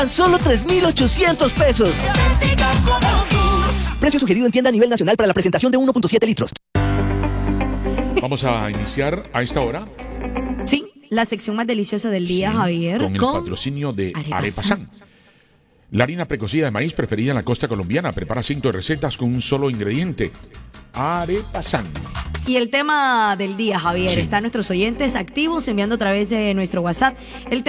Solo 3,800 pesos. Precio sugerido en tienda a nivel nacional para la presentación de 1.7 litros. Vamos a iniciar a esta hora. Sí, la sección más deliciosa del día, Javier. Con el patrocinio de Arepasan. La harina precocida de maíz preferida en la costa colombiana. Prepara 5 recetas con un solo ingrediente. Arepasan. Y el tema del día, Javier, están nuestros oyentes activos enviando a través de nuestro WhatsApp el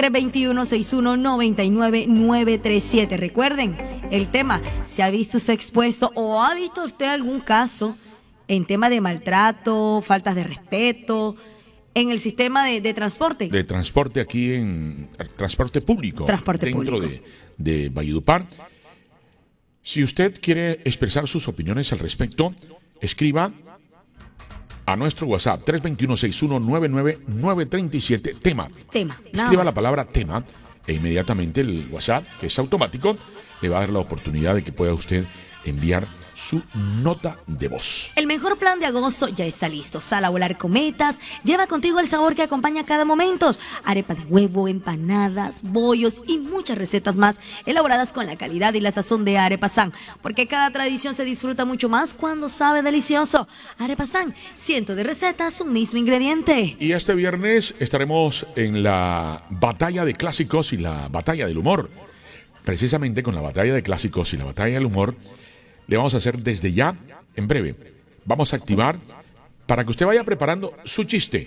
321-6199-937. Recuerden, el tema, ¿se ha visto usted expuesto o ha visto usted algún caso en tema de maltrato, faltas de respeto en el sistema de transporte? De transporte aquí en transporte público. Dentro de Valledupar. Si usted quiere expresar sus opiniones al respecto, escriba a nuestro WhatsApp 321-6199-937. Tema. Escriba la palabra tema e inmediatamente el WhatsApp, que es automático, le va a dar la oportunidad de que pueda usted enviar su nota de voz. El mejor plan de agosto ya está listo. Sal a volar cometas. Lleva contigo el sabor que acompaña cada momento. Arepa de huevo, empanadas, bollos y muchas recetas más elaboradas con la calidad y la sazón de Arepasan. Porque cada tradición se disfruta mucho más cuando sabe delicioso. Arepasan, 100 de recetas, un mismo ingrediente. Y este viernes estaremos en la batalla de clásicos y la batalla del humor. Precisamente con la batalla de clásicos y la batalla del humor, le vamos a hacer desde ya, en breve. Vamos a activar para que usted vaya preparando su chiste.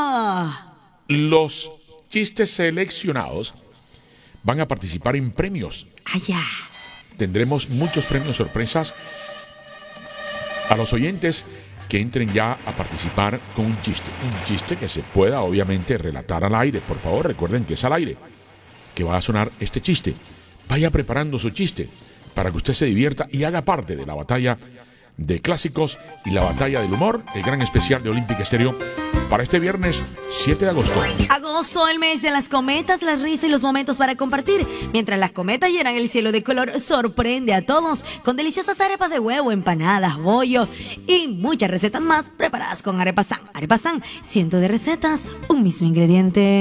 Los chistes seleccionados van a participar en premios. Tendremos muchos premios sorpresas a los oyentes que entren ya a participar con un chiste. Un chiste que se pueda, obviamente, relatar al aire. Por favor, recuerden que es al aire que va a sonar este chiste. Vaya preparando su chiste para que usted se divierta y haga parte de la batalla de clásicos y la batalla del humor, el gran especial de Olímpica Estéreo para este viernes 7 de agosto. Agosto, el mes de las cometas, las risas y los momentos para compartir. Mientras las cometas llenan el cielo de color, sorprende a todos con deliciosas arepas de huevo, empanadas, bollo y muchas recetas más preparadas con Arepasan. Arepasan, 100 de recetas, un mismo ingrediente.